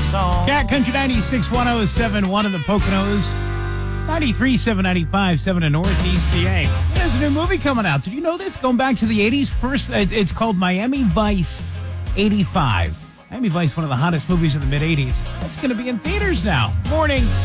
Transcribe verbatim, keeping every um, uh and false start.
song. Cat Country ninety-six point one oh seven one in the Poconos. ninety-three point seven, ninety-five point seven in Northeast P A. There's a new movie coming out. Did you know this? Going back to the eighties. First, it's called Miami Vice eighty-five. Miami Vice, one of the hottest movies of the mid-eighties. That's going to be in theaters now. Morning.